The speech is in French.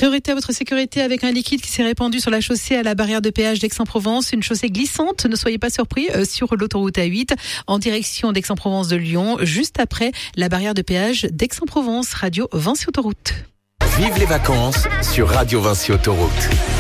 Priorité à votre sécurité avec un liquide qui s'est répandu sur la chaussée à la barrière de péage d'Aix-en-Provence. Une chaussée glissante, ne soyez pas surpris, sur l'autoroute A8 en direction d'Aix-en-Provence de Lyon, juste après la barrière de péage d'Aix-en-Provence. Radio Vinci Autoroute. Vive les vacances sur Radio Vinci Autoroute.